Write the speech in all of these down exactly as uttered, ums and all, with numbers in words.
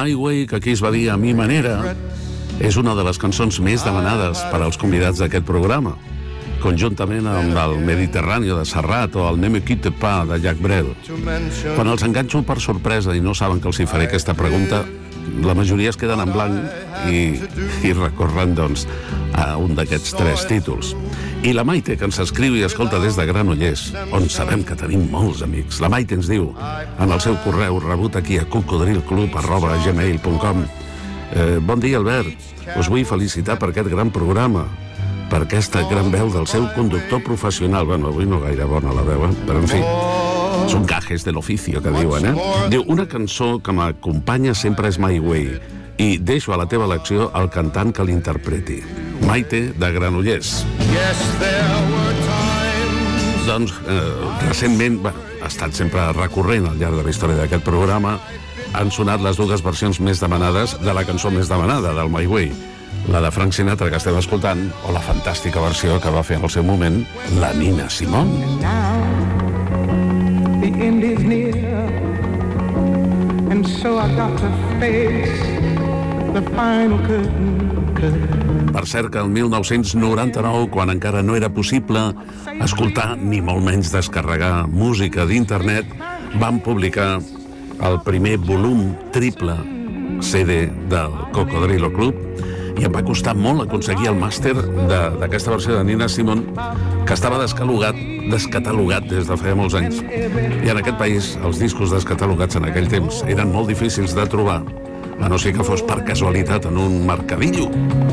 My Way, que aquí es va dir a mi manera, és una de les cançons més demanades per als convidats d'aquest programa, conjuntament amb el Mediterrani de Serrat o el Ne me quitte pas de Jacques Brel. Quan els enganxo per sorpresa i no saben que els hi faré aquesta pregunta, la majoria es queden en blanc i, i recorren, doncs, a un d'aquests tres títols. I la Maite, que ens escriu i escolta des de Granollers, on sabem que tenim molts amics. La Maite ens diu, en el seu correu rebut aquí a cocodrilclub arroba gmail punt com: eh, bon dia, Albert, us vull felicitar per aquest gran programa, per aquesta gran veu del seu conductor professional. Bueno, avui no gaire bona la veu, eh? Però en fi, són gajes de l'oficio, que diuen, eh? Diu, una cançó que m'acompanya sempre és My Way, i deixo a la teva elecció el cantant que l'interpreti. Maite, de Granollers. Doncs, eh, recentment, bueno, ha estat sempre recurrent al llarg de la història d'aquest programa, han sonat les dues versions més demanades de la cançó més demanada, del My Way. La de Frank Sinatra, que estem escoltant, o la fantàstica versió que va fer en el seu moment la Nina Simone. The end is near, and so I got to face the final curtain. Per cert que el mil nou-cents noranta-nou, quan encara no era possible escoltar ni molt menys descarregar música d'internet, van publicar el primer volum triple C D del Cocodrilo Club, i em va costar molt aconseguir el màster d'aquesta versió de Nina Simone, que estava descatalogat, descatalogat des de feia molts anys. I en aquest país els discos descatalogats en aquell temps eren molt difícils de trobar, a no ser que fos per casualitat en un mercadillo.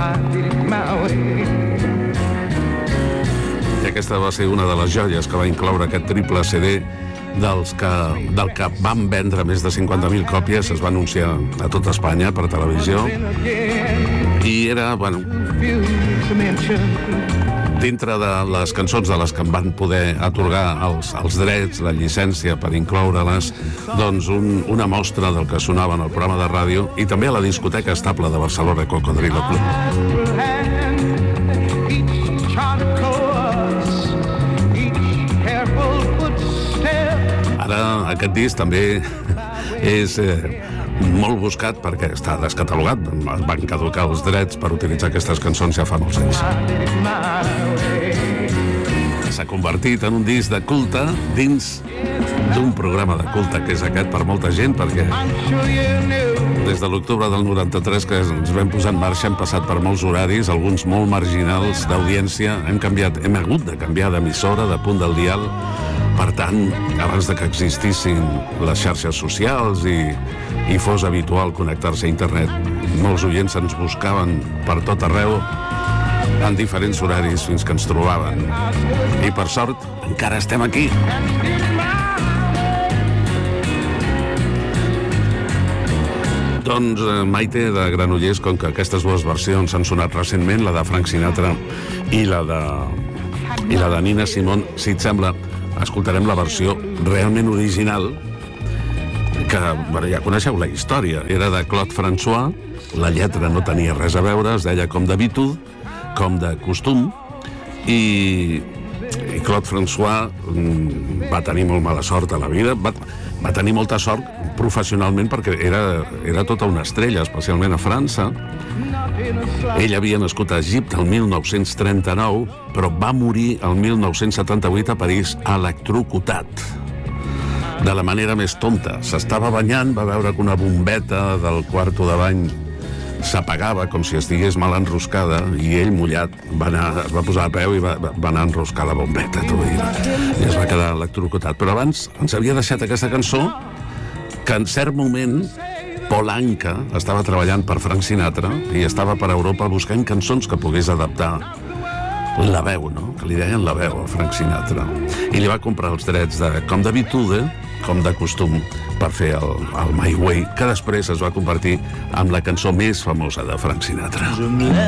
I aquesta va ser una de les joies que va incloure aquest triple C D dels que, del que van vendre més de cinquanta mil còpies. Es va anunciar a tot Espanya per televisió i era, bueno, dintre de les cançons de les que em van poder atorgar els, els drets, la llicència per incloure-les, doncs un, una mostra del que sonava en el programa de ràdio i també a la discoteca estable de Barcelona, Cocodrilo Club. Ara aquest disc també és eh, molt buscat perquè està descatalogat. Es van caducar els drets per utilitzar aquestes cançons ja fa molts anys. S'ha convertit en un disc de culte dins d'un programa de culte que és aquest per molta gent, perquè des de l'octubre del noranta-tres que ens vam posar en marxa hem passat per molts horaris, alguns molt marginals d'audiència, hem canviat, hem hagut de canviar d'emissora, de punt del dial. Per tant, abans de que existissin les xarxes socials i, i fos habitual connectar-se a internet, molts oients ens buscaven per tot arreu en diferents horaris fins que ens trobaven. I per sort, encara estem aquí. Doncs Maite, de Granollers, com que aquestes dues versions han sonat recentment, la de Frank Sinatra i la de, i la de Nina Simone, si et sembla, escoltarem la versió realment original, que bueno, ja coneixeu la història, era de Claude François, la lletra no tenia res a veure, es deia com d'habitud, com de costum, i, i Claude François mm, va tenir molt mala sort a la vida, va, va tenir molta sort professionalment perquè era, era tota una estrella, especialment a França. Ell havia nascut a Egipte el mil nou-cents trenta-nou, però va morir el mil nou-cents setanta-vuit a París electrocutat. De la manera més tonta. S'estava banyant, va veure que una bombeta del quarto de bany s'apagava com si estigués mal enroscada i ell, mullat, va, anar, va posar a peu i va, va anar a enroscar la bombeta, tu, i, i es va quedar electrocutat. Però abans ens havia deixat aquesta cançó que en cert moment Paul Anka estava treballant per Frank Sinatra i estava per Europa buscant cançons que pogués adaptar la veu, no? Que li deien la veu a Frank Sinatra. I li va comprar els drets de com d'habitude, com de costum, per fer el, el My Way, que després es va convertir en la cançó més famosa de Frank Sinatra. Je me